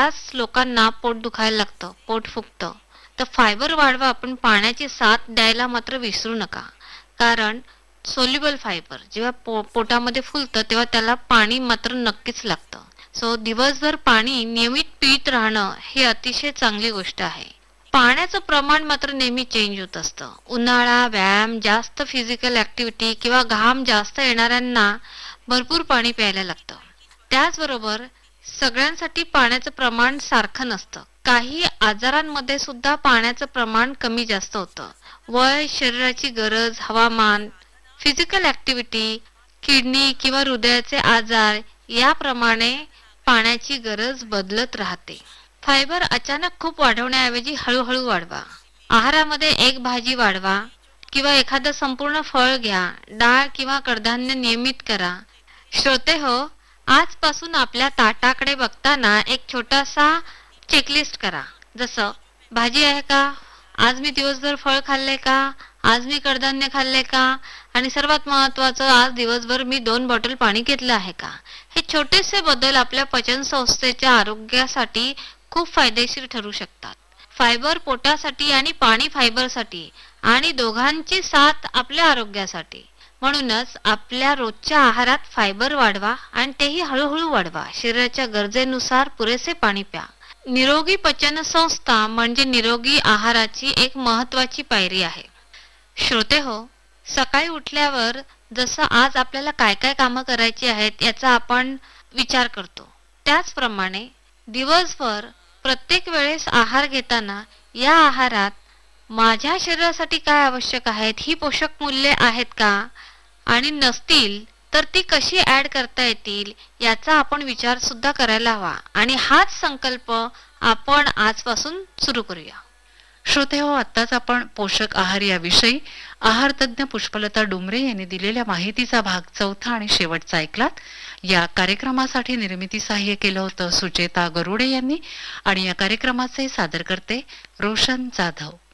बऱ्याच लोकांना पोट दुखायला लागतं, पोट फुगतं. तर फायबर वाढवा पण पाण्याची साथ द्यायला मात्र विसरू नका. कारण सोल्युबल फायबर जेव्हा पोटामध्ये फुलतं तेव्हा त्याला पाणी मात्र नक्कीच लागतं. सो दिवसभर पाणी नियमित पित राहणं ही अतिशय चांगली गोष्ट आहे. पाण्याचं प्रमाण मात्र नेहमी चेंज होत असतं. उन्हाळा, व्यायाम, जास्त फिजिकल ऍक्टिव्हिटी किंवा घाम जास्त येणाऱ्यांना भरपूर पाणी प्यायला लागतं. त्याचबरोबर सगळ्यांसाठी पाण्याचं प्रमाण सारखं नसतं. काही आजारांमध्ये सुद्धा पाण्याचं प्रमाण कमी जास्त होतं. वय, शरीराची गरज, हवामान, फिजिकल ऍक्टिव्हिटी, किडनी किंवा हृदयाचे आजार याप्रमाणे पाण्याची गरज बदलत राहते. फायबर अचानक खूप वाढवण्याऐवजी हळूहळू वाढवा. आहारामध्ये एक भाजी वाढवा किंवा एखादं संपूर्ण फळ घ्या. डाळ किंवा कडधान्य नियमित करा. श्रोते हो, आजपासून आपल्या ताटाकडे बघताना एक छोटासा चेकलिस्ट करा. जसं भाजी आहे का, आज मी दिवसभर फळ खाल्ले का, आज मी कडधान्य खाल्ले का, आणि सर्वात महत्वाचं आज दिवसभर मी 2 बॉटल पाणी घेतलं आहे का. हे छोटेसे बदल आपल्या पचन संस्थेच्या आरोग्यासाठी खूप फायदेशीर ठरू शकतात. फायबर पोटासाठी आणि पाणी फायबरसाठी आणि दोघांची साथ आपल्या आरोग्यासाठी. म्हणूनच आपल्या रोजच्या आहारात फायबर वाढवा आणि तेही हळूहळू वाढवा. शरीराच्या गरजेनुसार पुरेसे पाणी प्या. निरोगी पचन संस्था म्हणजे निरोगी आहाराची एक महत्वाची पायरी आहे. श्रोते हो, सकाळी उठल्यावर जसं आज आपल्याला काय काय कामं करायची आहेत याचा आपण विचार करतो, त्याचप्रमाणे दिवसभर प्रत्येक वेळेस आहार घेताना या आहारात माझ्या शरीरासाठी काय आवश्यक आहेत, ही पोषक मूल्ये आहेत का, आणि नसतील तर ती कशी ऍड करता येतील याचा आपण विचार सुद्धा करायला हवा. आणि हाच संकल्प आपण आजपासून सुरू करूया. श्रोते हो, आत्ताच आपण पोषक आहार याविषयी आहार तज्ज्ञ पुष्पलता डुमरे यांनी दिलेल्या माहितीचा भाग 4 आणि शेवटचा ऐकलात. या कार्यक्रमासाठी निर्मिती सहाय्य केलं होतं सुचेता गरुडे यांनी आणि या कार्यक्रमाचे सादरकर्ते रोशन जाधव.